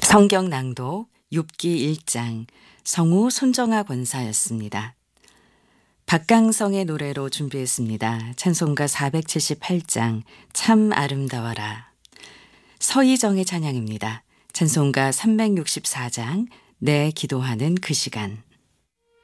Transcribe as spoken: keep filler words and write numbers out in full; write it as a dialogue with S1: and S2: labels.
S1: 성경 낭독 욥기 일 장 성우 손정아 권사였습니다. 박강성의 노래로 준비했습니다. 찬송가 사백칠십팔 장 참 아름다워라. 서희정의 찬양입니다. 찬송가 삼백육십사 장 내 기도하는 그 시간.